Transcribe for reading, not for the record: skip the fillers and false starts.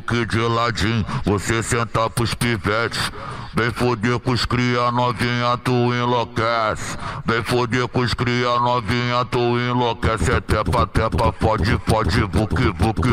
book de ladinho, você senta pros pivetes. Vem foder com os cria novinha, tu enlouquece. Vem foder com os cria novinha, tu enlouquece. É tepa, tepa, pode, book, book,